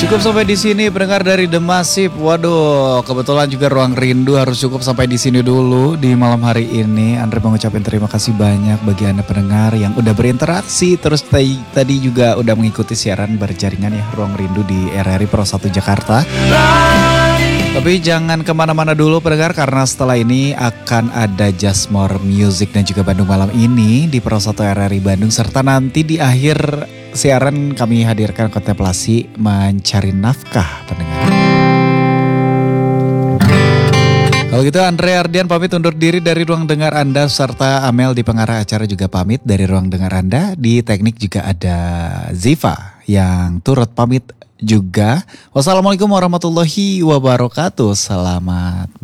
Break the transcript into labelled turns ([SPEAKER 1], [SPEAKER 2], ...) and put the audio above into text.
[SPEAKER 1] Cukup sampai di sini pendengar dari The Massive. Waduh, kebetulan juga Ruang Rindu harus cukup sampai di sini dulu di malam hari ini. Andre mengucapkan terima kasih banyak bagi Anda pendengar yang udah berinteraksi. Terus tadi juga udah mengikuti siaran berjaringan ya Ruang Rindu di RRI Pro 1 Jakarta. Tapi jangan kemana-mana dulu pendengar, karena setelah ini akan ada Just More Music dan juga Bandung Malam ini di Pro 1 RRI Bandung. Serta nanti di akhir siaran kami hadirkan kontemplasi mencari nafkah pendengar. Kalau gitu Andre Ardian pamit undur diri dari ruang dengar Anda, serta Amel di pengarah acara juga pamit dari ruang dengar Anda. Di teknik juga ada Ziva yang turut pamit juga. Wassalamualaikum warahmatullahi wabarakatuh. Selamat